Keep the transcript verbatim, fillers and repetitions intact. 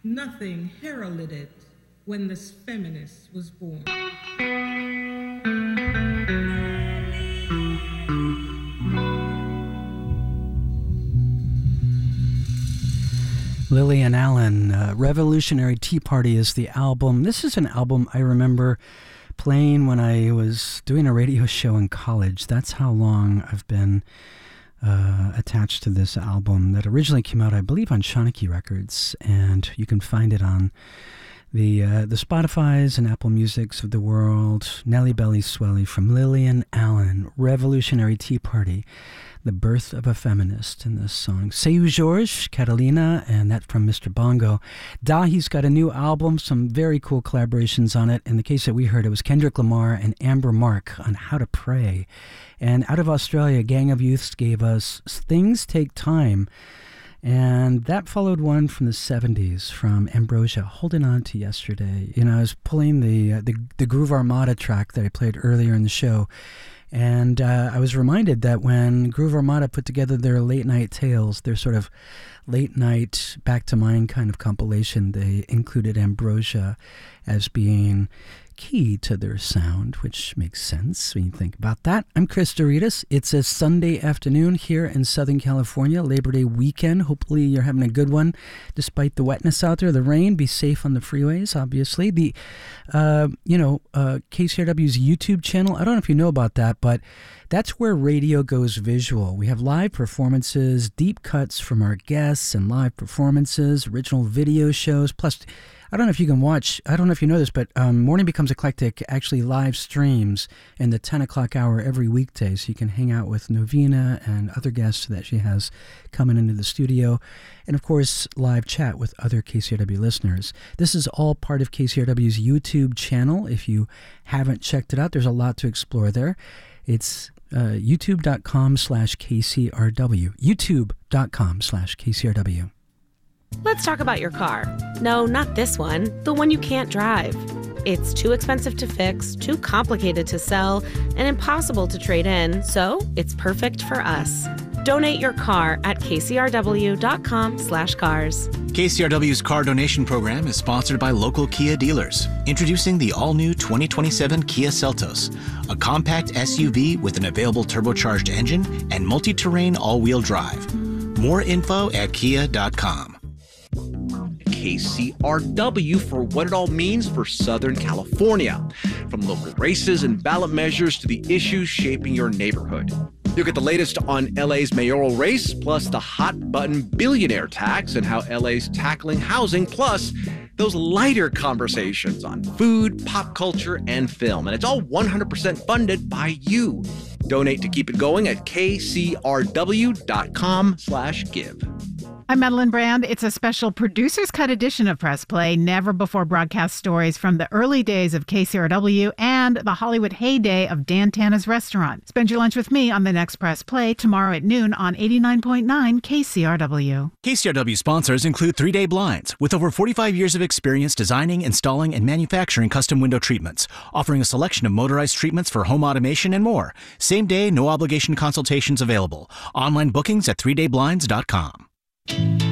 Nothing heralded it when this feminist was born. Lillian Allen, uh, Revolutionary Tea Party is the album. This is an album I remember playing when I was doing a radio show in college. That's how long I've been uh, attached to this album that originally came out, I believe, on Shawnee Records, and you can find it on the uh, the Spotifys and Apple Musics of the world. Nelly Belly Swelly from Lillian Allen, Revolutionary Tea Party, the birth of a feminist in this song. Seu Jorge, Catalina, and that from Mister Bongo. Dahi's got a new album, some very cool collaborations on it. In the case that we heard, it was Kendrick Lamar and Amber Mark on How to Pray. And out of Australia, Gang of Youths gave us Things Take Time. And that followed one from the seventies from Ambrosia, Holding On to Yesterday. You know, I was pulling the, uh, the, the Groove Armada track that I played earlier in the show. And uh, I was reminded that when Groove Armada put together their Late Night Tales, their sort of late night back to mind kind of compilation, they included Ambrosia as being key to their sound, which makes sense when you think about that. I'm Chris Doritas. It's a Sunday afternoon here in Southern California, Labor Day weekend. Hopefully you're having a good one despite the wetness out there, the rain. Be safe on the freeways, obviously. The, uh, you know, uh, K C R W's YouTube channel, I don't know if you know about that, but that's where radio goes visual. We have live performances, deep cuts from our guests and live performances, original video shows, plus I don't know if you can watch, I don't know if you know this, but um, Morning Becomes Eclectic actually live streams in the ten o'clock hour every weekday, so you can hang out with Novena and other guests that she has coming into the studio, and of course live chat with other K C R W listeners. This is all part of K C R W's YouTube channel. If you haven't checked it out, there's a lot to explore there. It's uh, youtube.com slash KCRW, youtube.com slash KCRW. Let's talk about your car. No, not this one, the one you can't drive. It's too expensive to fix, too complicated to sell, and impossible to trade in, so it's perfect for us. Donate your car at kcrw.com slash cars. K C R W's car donation program is sponsored by local Kia dealers. Introducing the all-new twenty twenty-seven Kia Seltos, a compact S U V with an available turbocharged engine and multi-terrain all-wheel drive. More info at kia dot com. K C R W for what it all means for Southern California. From local races and ballot measures to the issues shaping your neighborhood. You'll get the latest on L A's mayoral race, plus the hot button billionaire tax and how L A's tackling housing, plus those lighter conversations on food, pop culture, and film. And it's all one hundred percent funded by you. Donate to keep it going at kcrw.com slash give. I'm Madeline Brand. It's a special Producer's Cut edition of Press Play, never-before-broadcast stories from the early days of K C R W and the Hollywood heyday of Dan Tana's Restaurant. Spend your lunch with me on the next Press Play tomorrow at noon on eighty-nine point nine K C R W. K C R W sponsors include three day Blinds, with over forty-five years of experience designing, installing, and manufacturing custom window treatments, offering a selection of motorized treatments for home automation and more. Same-day, no-obligation consultations available. Online bookings at three day blinds dot com.